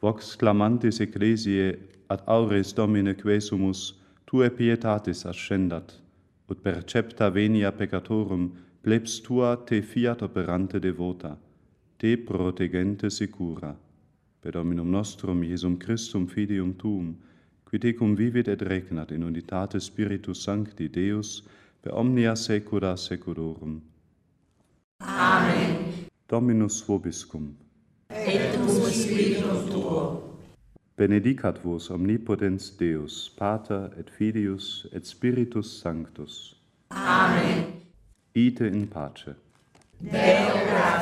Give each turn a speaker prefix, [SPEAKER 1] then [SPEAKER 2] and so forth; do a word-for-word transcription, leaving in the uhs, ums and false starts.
[SPEAKER 1] vox clamantis ecclesiae ad aures Domine quesumus, tue pietatis ascendat, ut percepta venia peccatorum, plebs tua te fiat operante devota, te protegente sicura. Per Dominum nostrum, Iesum Christum filium tuum, qui tecum vivit et regnat in unitate Spiritus Sancti Deus, per omnia saecula saeculorum.
[SPEAKER 2] Amen.
[SPEAKER 1] Dominus vobiscum.
[SPEAKER 2] Et cum spiritu tuo.
[SPEAKER 1] Benedicat vos omnipotens Deus, Pater et Filius et Spiritus Sanctus.
[SPEAKER 2] Amen.
[SPEAKER 1] Ite in pace.
[SPEAKER 2] Deo gratias.